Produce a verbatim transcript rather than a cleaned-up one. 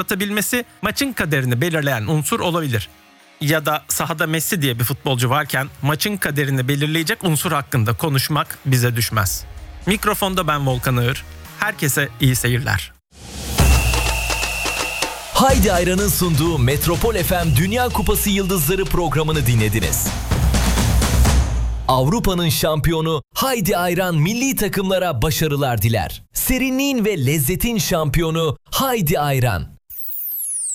atabilmesi maçın kaderini belirleyen unsur olabilir. Ya da sahada Messi diye bir futbolcu varken maçın kaderini belirleyecek unsur hakkında konuşmak bize düşmez. Mikrofonda ben Volkan Ağır. Herkese iyi seyirler. Haydi Ayran'ın sunduğu Metropol F M Dünya Kupası Yıldızları programını dinlediniz. Avrupa'nın şampiyonu Haydi Ayran milli takımlara başarılar diler. Serinliğin ve lezzetin şampiyonu Haydi Ayran.